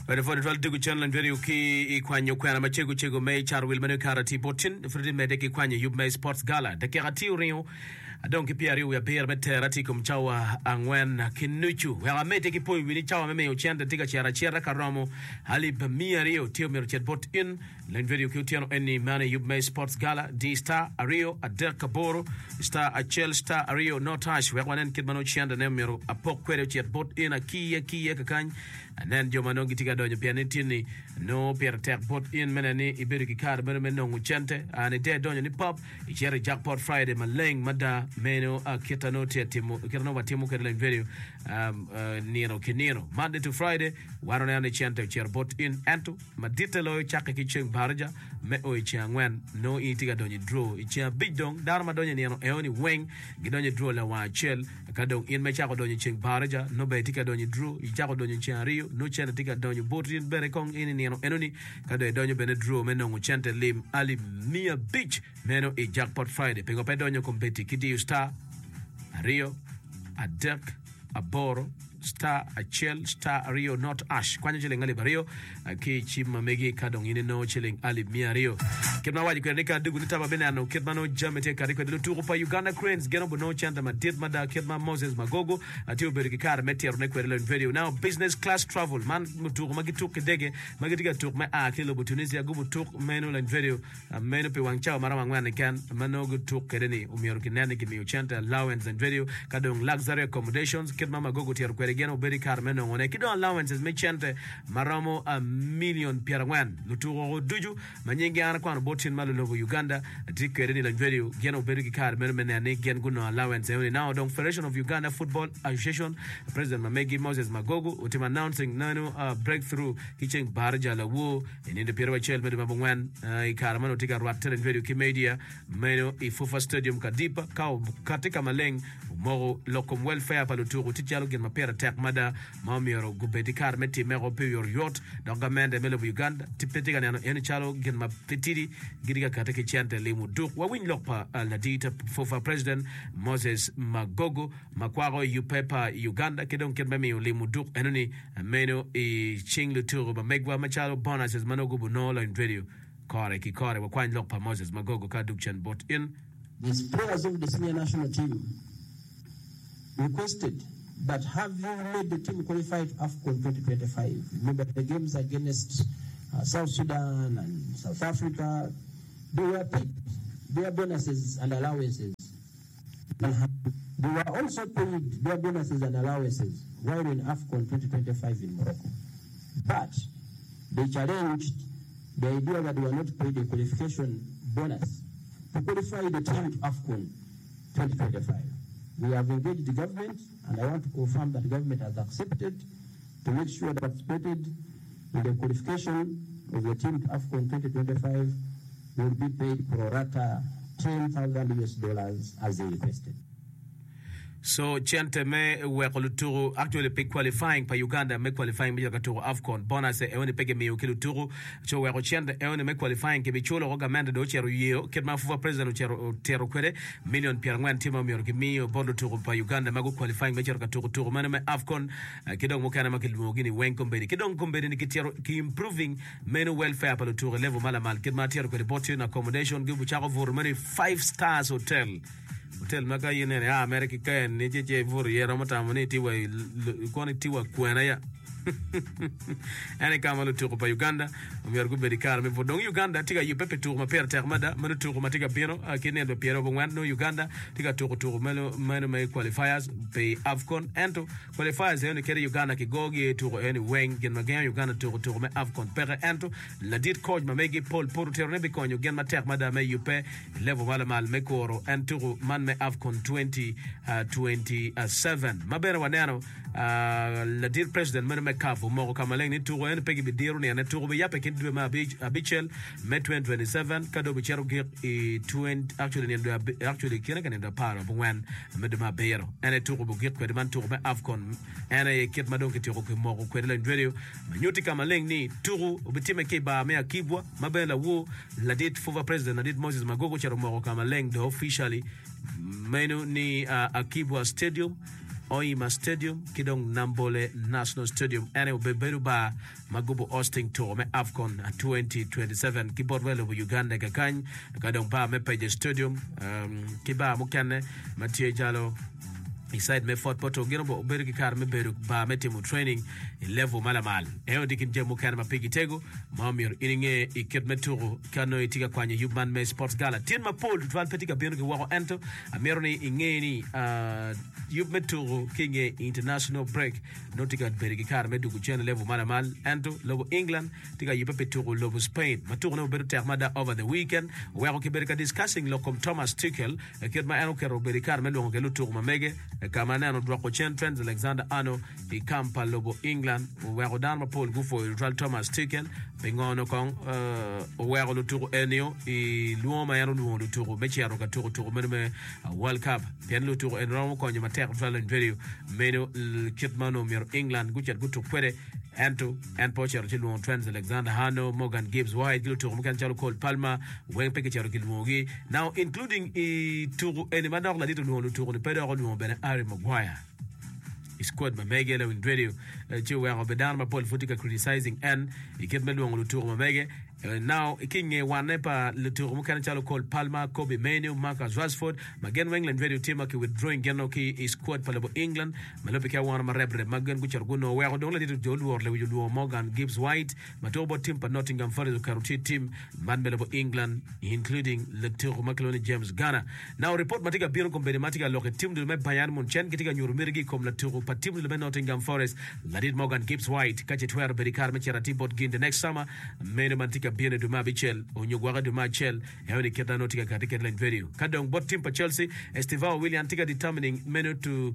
Wadafodi tuku channel very uki ikwanyo kwa machego mei charwil manu karati potin fridi medeki kwanyo yubme sports gala dakirati rio adonki pia rio ya beer beterati kumchawa angwen kinuchu wala medeki poi wini chawa meme uchenda tika chiara karamo hali bamia rio tio mero chatbot in len video kiutiano eni mane yubme sports gala di star rio aderka boro star achel star rio notash wekwanen kidmano chianda nemero apok kwere chatbot in akia kakany and then Jomanongi tika donyo pianitini no pier tech bot in menani ibiriki card menno uchente and it donyo ni pop icheri jackpot Friday maleng mada meno kitano timu kirano timu kedela video nino kinino Monday to Friday warona ni chente cher bot in antu madite loyo chaka kicheng barja me o ichangwen no itiga donyo draw ichia big dong darma donyo nino eoni weng gidonyo draw la wa chel kadong in me chako donyo cheng barja no be tika donyo draw ichako donyo chiario no chente tika donyo botin bere kong ini nino enoni kado donyo bene draw meno chente lim ali mia beach meno e jackpot Friday pengo pe donyo kompeti kiti star rio adek aboro star achel star rio not ash kwanya chilling ali bario ki chima megi kadong ini no chilling ali mia rio kidma waji kwendeka dugu nitaba benano kidma no jamete kariko de turu pa Uganda Cranes geno bono chanta madid mada kidma Moses Magogo atio beriki kar meter ne kwere video now business class travel man mutu magitu kidege magitika tuk ma akilo Tunisia gubu tuk meno len video meno pe wangchao mara mangwane kan mano gutuk kedeni umioro kinane kimi chanta allowance and video kadong luxury accommodations kidma Magogo tier kwere geno beri kar meno ngone kido allowances me chante maramo a million pierangwan luturo duju manyenge ana kwa botin malulogo Uganda tikereni la video geno beri kar meno menane gen guno allowance now don Federation of Uganda Football Association President Mamegi Moses Magogo utim announcing nano breakthrough kitching barja la wo in the Pierwa Chel meno mabongwan ikarmano tika rwatere video kimedia meno ifufa stadium kadipa kao katika maleng moro lokom welfare paluturo tichalo gen mapera tek mada mamioro gubedikar meti mero piyor yot dogamende melo Uganda tipetika nano eni chalo gen mapetiri gidiga kateke chante limu duk wa win lokpa ladita fofa President Moses Magogo makwaro yupepa Uganda kedon kenbemi limu duk enoni meno i chinglu turo ba megwa machalo bonuses manogo bunola in video kore kikore wa kwan lokpa Moses Magogo kaduk chen bot in these players of the senior national team requested but have you made the team qualified AFCON 2025? Remember the games against South Sudan and South Africa, they were paid their bonuses and allowances. They were also paid their bonuses and allowances while in AFCON 2025 in Morocco. But they challenged the idea that they were not paid a qualification bonus to qualify the team to AFCON 2025. We have engaged the government, and I want to confirm that the government has accepted to make sure that participated in the qualification of the team to AFCON 2025 will be paid pro rata $10,000 as they requested. So chente me wekoluturu actually pe qualifying pa Uganda me qualifying me katuru AFCON bonus eone pege me ukiluturu cho weko chente eone me qualifying ke bichulo roga mande do chero yeo ketma fuwa president chero tero kwere million pierangwan tima mi orgimi bodo turu pa Uganda mago qualifying me chero katuru turu mane me AFCON kidong mokana makilmo gini wenkombedi kidong kombedi ni kitero ki improving menu welfare pa turu level mala mal ketma tero kwere botin accommodation gibu chako for money 5 stars hotel maka yene America kan ni je vur yera mata moni tiwa koni tiwa kwena ya ene kamalo tuko pa Uganda umiargu bedikar me vodong Uganda tiga yupepe tuko mapera termada manu tuko matiga piano kine do piero bongwan no Uganda tiga tuko melo me qualifiers pe AFCON ento qualifiers ene kere Uganda kigogi tuko ene weng gen magen Uganda tuko me AFCON pere ento la dit coach mamegi Paul Porter ne bikonyo gen mater mada me yupe level mala mal me koro ento man me AFCON 2027 mabera wanano la dit president me kafu moko kamaleng ni tuko en pegi bidiru ni tuko be yape kindu ma abichel me 2027 kado bichero ge 20 actually ni actually kina kan ndo para bongwan me de ma bero ene tuko bu ge kwede man tuko me AFCON ene kit madon ke tuko moko kwede la ndwelio manyuti kamaleng ni tuko ubitime ke ba me akibwa mabela wo la date for president Nadit Moses Magogo chero moko kamaleng do officially menu ni akibwa stadium Oima Stadium kidong Nambole National Stadium ene beberu ba magubo hosting tour me AFCON 2027 kibor wele bu Uganda kakany kadong ba me Paige Stadium kiba mukane Mathieu Jallo Inside me fort poto gino bo bergi kar me beru ba metimu training level malamal eo dikin jemu kan ma pigi tego mamir ininge ikit meturu kano itika kwanye human me sports gala tin ma pol twal petika beno wako ento ameroni ingeni yub meturu kinge international break notika bergi kar me dugu chen level malamal ento lobo England tika yupe peturu lobo Spain maturu no beru termada over the weekend wako kiberika discussing lokom Thomas Tuchel kit ma eno kero berikar me longo kelu turu mamege kamana no dwako chen Trent Alexander-Arnold i kampa lobo England wero dan ma Paul gufo Real Thomas Tuchel bengono kong wero no turu enio i luoma yano no turu mechero ka turu menme World Cup bien lo turu enro ko nyama tek Real video meno kitmano mir England guchet gutu kwede Anto and Pocher Chilwon Trent Alexander-Arnold Morgan Gibbs White Gilto Mukan Chalo Cole Palmer Weng Peke Charo Kilmogi now including turu eni mador la ditu no turu ne pedro no ben Harry Maguire squad ma mege le radio chiwe ngo bedan ma Paul Futika criticizing and iket melo ngo turu ma mege now ikinge wanepa le turu Mukan Chalo Cole Palmer Kobe Mainoo Marcus Rashford magen England radio team ki withdrawing geno ki squad palabo England malope ka wana ma rebre magen ku charguno wego don la ditu jolu or le wudu Morgan Gibbs White matobo team pa Nottingham Forest karuti team man melabo England including le turu Makeloni James Garner now report matika biro kombeni matika loke team de me Bayern Munchen kitika nyurumirgi kom la turu pa team de Nottingham Forest la dit Morgan Gibbs White kache twero berikar me charati bot gin the next summer mene mantika biene duma bichel onyogwaga duma chel hewni keta notika katika line video kadong bot team pa Chelsea Estevao William tika determining menu to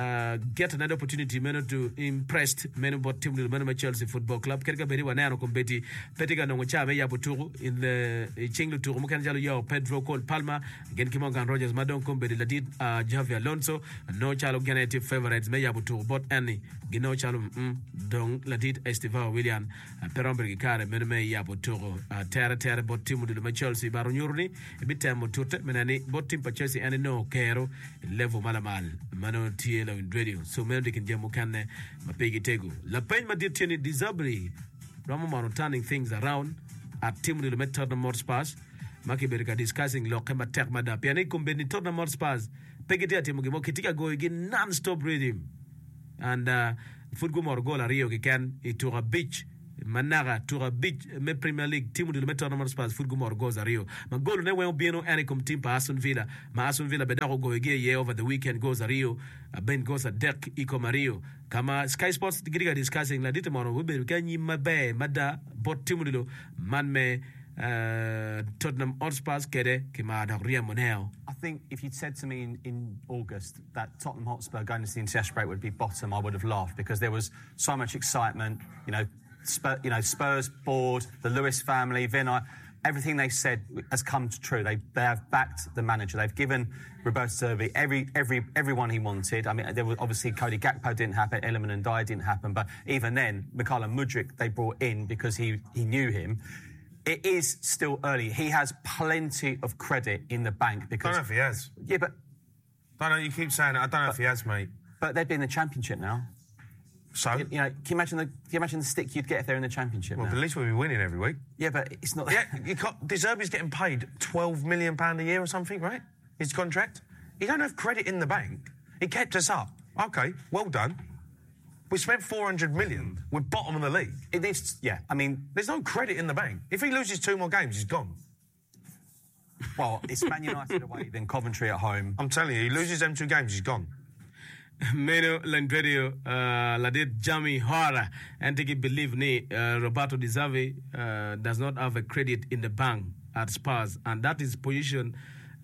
get another opportunity menu to impressed menu bot team de menu Chelsea Football Club kerka beri wanano kombeti petika no chame ya buturu in the chinglu turu mukan jalo yo Pedro Cole Palmer gen Morgan Rogers madon kombeti la dit Javi Alonso no chalo generative favorites me ya buturu bot any gino chalo dong la dit Estevao William perombergi kare menu me ya buturu terra bot team de Chelsea baro nyurni bitam turte menani bot team pa Chelsea and no kero level malamal mano tielo in radio so menu dikin jemu kanne mapegi tego la pen ma dit tieni disabri Ramo Mano turning things around at team de Tottenham Hotspur maki berika discussing lokema tekmada piani kumbeni Tottenham Hotspur pegete timu gimo kitika go again non-stop rhythm and football more goal Rio can itura beach Managa to a beach me Premier League team de Tottenham Hotspur football more goals Rio ma goal ne we bieno anikum team pa Aston Villa ma Aston Villa bedako go again over the weekend goes Rio Ben goes a deck iko Mario kama Sky Sports digiriga discussing la ditemoro we be kanyi mabe mada bot team de man me Tottenham Hotspur kede kima da Rio Moneo. I think if you'd said to me in August that Tottenham Hotspur going to the international break would be bottom, I would have laughed because there was so much excitement. Spurs board, the Lewis family, Vinay, everything they said has come true. They have backed the manager. They've given Roberto Servi everyone he wanted. I mean, there was obviously Cody Gakpo didn't happen, Eleman and Dyer didn't happen, but even then, Mykhailo Mudryk they brought in because he knew him. It is still early. He has plenty of credit in the bank because... I don't know if he has. Yeah, but... I know you keep saying it. I don't know if he has, mate. But they'd be in the Championship now. So? Can you imagine the stick you'd get if they're in the Championship now? Well, at least we'll be winning every week. Yeah, but it's not... Yeah, De Zerbi's getting paid £12 million a year or something, right? His contract. He don't have credit in the bank. He kept us up. OK, well done. We spent 400 million. We're bottom of the league. There's no credit in the bank. If he loses 2 more games, he's gone. Well, it's Man United away, then Coventry at home. I'm telling you, he loses them 2 games, he's gone. Meno Landredio la dit Jamie Hora and take it believe ni Roberto De Zerbi does not have a credit in the bank at Spurs and that is position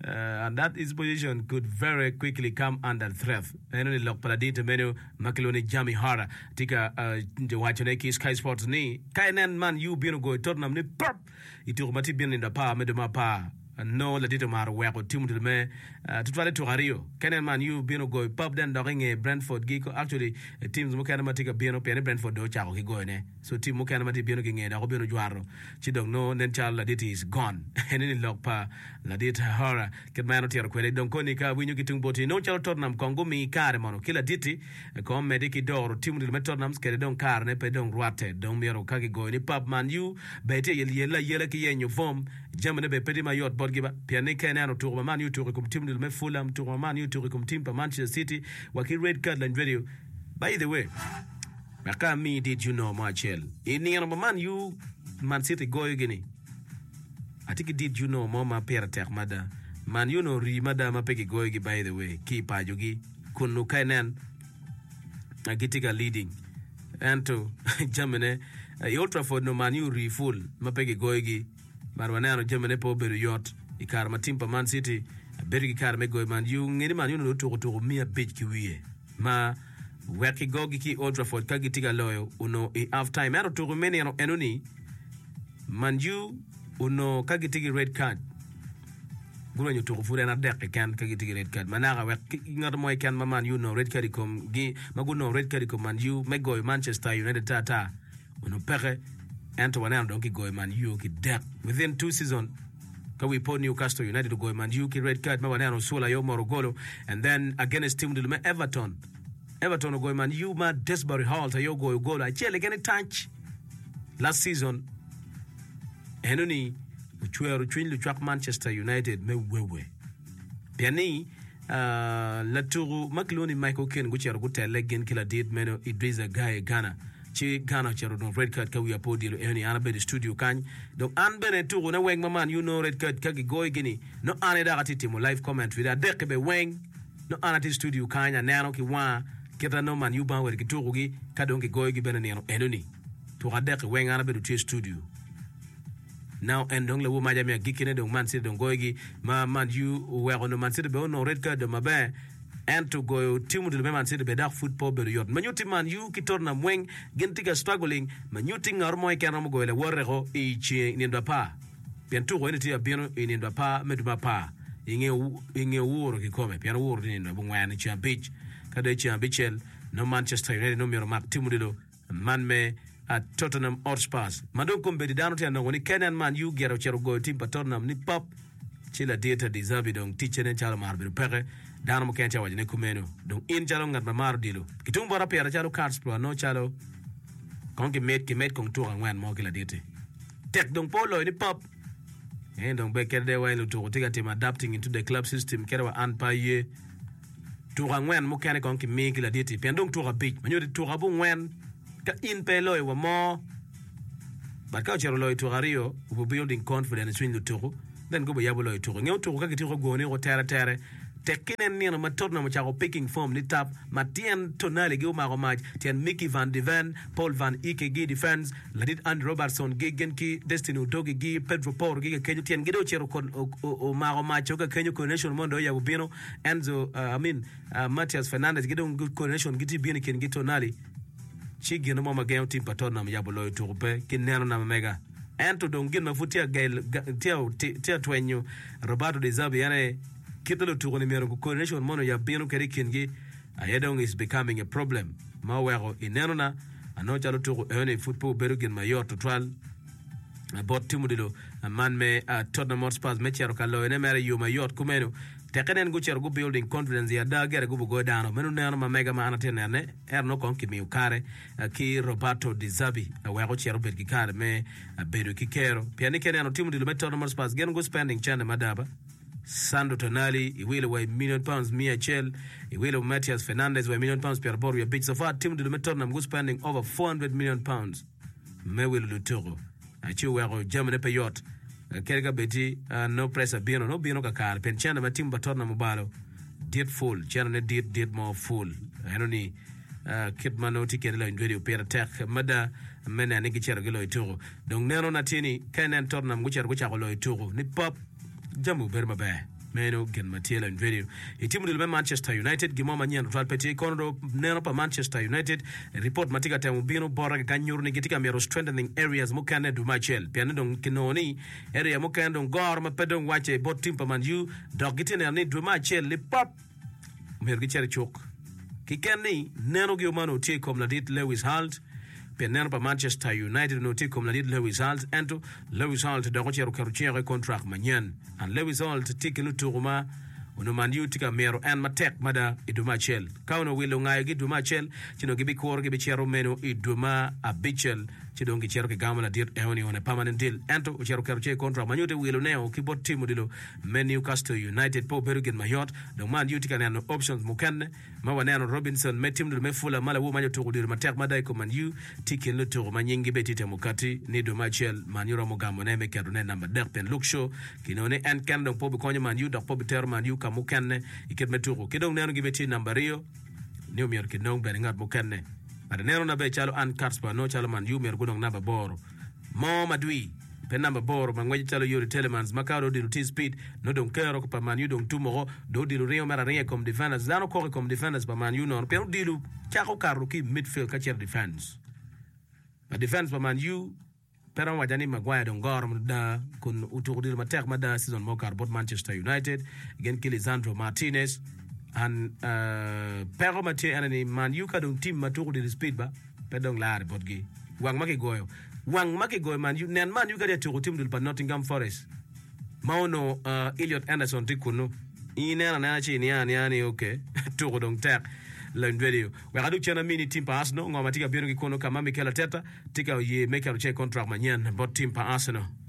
could very quickly come under threat. Eno lok paladito meno Makeloni Jamie Hora tika wachoneki Sky Sports ni kainen man you bino go Tottenham ni pop itu mati bien in the pa medema pa no la dito mar weko timu de me tutwale to Rio kenen Man U bino go pub den doringe Brentford gi ko actually teams mo kana matika bino pene Brentford do chako ki go ne so team mo kana mati bino ki ngeda ko bino jwaro ci dong no nen chal la dit is gone eneni lok pa la dit hora ket mano tier kwele donc koni ka winyo ki tung boti no chalo Tottenham kongo mi kare mono kila diti ko mediki doro timu de Tottenham skere don kar ne pe don ruate don miero ka ki go ni pub Man U bete yela ki yenyo form jamane be pedi mayot borgiba piane kenano tour Man U tour comme team de me Fulham tour Man U tour comme team pa Manchester City waki red card and video by the way Makami did you know Marcel in Man U Man City go gini I think did you know mama pera tek mada Man U no ri mada ma peki go gi by the way ki pa jogi kunu kainen agitika leading and to jamane Old Trafford no Man U ri full ma peki go gi Marwanano jamane po beru yot ikar matimpa Man City bergi kar me go Man U ngini Man U no to mia bej ki wiye ma weki gogi ki Old Trafford kagi tiga loyo uno e half time ero to meni ano enoni Man U uno kagi tigi red card gulo nyu to fure na dek kan kagi tigi red card managa wek ngar moy kan Man U no red card kom gi maguno red card kom Man U me go Manchester United tata uno pere Antoine donki go Man U ki dek within 2 seasons ka we po Newcastle United go Man U ki red card mawanano sola yo morogolo and then against team de Everton go Man U ma Desbury Hall ta yo go I chele gene touch last season enoni uchwero chwin lu chwak Manchester United me wewe piani la turu makloni Michael Keane go chero go tele gen kila did meno Idrissa Gueye Ghana chi Ghana chero don red card ka we apodi lo eni ana be the studio kan donc an bene turu na weng Man you know red card ka go gini no ane da atiti mo live commentary da dek be weng no anati studio kanya nano ki wa keta no Man U ban wer ki turu gi ka don ki go gi bene neno enoni to ga dek weng ana be the studio now and donc le wo maja me gikine donc Man City donc goigi Man U we on Man City be on red card de mabe and to go team de Man City be dark football be yot Man U team Man U ki torna mweng gentiga struggling Man U ting armo e kanamo go le worrego e chi nindo pa bien to go ni ti bien nindo pa meduma pa inge wuro ki come piano wuro nindo bu ngwan champion kada champion no Manchester United no miro mak team de man me at Tottenham Hotspur madon kombe di dano tiano woni Kenan Man U gero chero go team pa Tottenham ni pop chila data deserve donc tichene chalo marbe pere dano mo kencha wajine kumeno donc in chalo ngat mar dilo kitum bora pera chalo cards pro no chalo konki met kong tour ngwan mo kila dite tek donc polo ni pop and donc be kerde wa lo to tiga team adapting into the club system kera an pa ye tour ngwan mo kene konki me kila dite pen donc tour big manyo tour bu ngwan ka in pelo wa mo but ka chero lo to Rio we building confidence in the tour then go yabo lo to ngeu to ka kitiro go ne go tere tekenen ni no matorna mo chako picking form ni tap Matien Tonali go ma match Tien Mickey van de Ven Paul van Ike gi defense Ladit and Robertson gegen ki Destiny Udogi gi Pedro Porro gi Kenyo Tien gido chero kon o ma match ka Kenyo connection mondo ya bubino Enzo Matias Fernandez gido good connection giti bini ken gito Tonali chigi no mama game team patona mo yabo lo to pe kinero na mega ento dongin mafutia gail tia twenyo Roberto De Zerbi yane kitolo to nimero connection mono ya bino keri kingi ayedong is becoming a problem mawero inenona anochalo to ene football berugin mayor to twal about timudilo man me Tottenham Hotspur mechero kallo ene mere yo mayor kumeno tekenen go chero go building confidence ya dagere go down menu neno ma mega ma anatene erno kon ki mi ukare ki Roberto De Zerbi wa go chero bet ki kare me bedo ki kero piani keneno timudilo Tottenham Hotspur gen go spending chane madaba Sandro Tonali iwile wa £1 million Miachel iwile Matias Fernandez wa £1 million per boru ya beach so far team de Tottenham go spending over £400 million me will lutoro achi wa Germany payot kerga beti no pressure bino no bino ka kar pen chana ma team Tottenham balo did full chana did more full anoni kidman no ticket la video per attack mada mena ne gichero gelo itoro donc neno natini Kenan Tottenham go chero go chako lo itoro ni pop jamu berma ba meno gen matiela in video itimu dilbe Manchester United gimo manyen ral peti kono neno pa Manchester United report matika temu bino bora ganyur ni gitika mero strengthening areas mukane du machel piano don kinoni area mukane don gor ma pedon wache bot team pa Man U dogitene ni du machel li pop mer gicher chok kikeni neno gi mano tie kom la dit Lewis Halt Penner pa Manchester United no tikom la dit Lewis Halt ento Lewis Halt da rochero karuchere contract manyen and Lewis Halt tikinu turuma ono Man U tika mero en matek mada iduma chel kauno wilo ngai gi duma chel chino gibi kor gibi chero meno iduma abichel chido ngi chero ke gamala dir ewoni on a permanent deal ento chero karuchere contract manyote wilo neo kibot timu dilo Men Newcastle United po berugin mayot do Man U tika nano options mukenne mawaneno Robinson metim dilo mefula mala wo manyo to dir matek mada ko Man U tikin luto manyingi betite mukati ni duma chel manura mogamo ne me kero ne number derpen luksho kinone en kendo po be konyo Man U do po beter Man U mukenne iket meturo kidong neno gibeti nambario new mier kidong beningat mukenne ada neno na be chalo an karspa no chalo Man U mier gudong namba boro mo madui pe namba boro mangweji chalo Yuri Telemans makaro dilu T-Speed no don kero pa Man U don tumo do dilu Rio mera ringe kom defenders dano kore kom defenders pa Man U no pero dilu chako karu ki midfield kacher defense pa defense pa Man U pero wajani Maguire don gorm da kun utukudir matek mada season mokar bot Manchester United again Lisandro Martinez and pero mate anani Man U ka don team matukudir speed ba pedong laare botgi wang make goyo Man U nen Man U ka de tuku team dul pa Nottingham Forest mauno Elliot Anderson tikuno inena na chi ni ani okay tuku don tek la video we gadu chana mini team pa Arsenal ngoma tika biru kono kama Mikel Arteta tika ye make a check contract manyen bot team pa Arsenal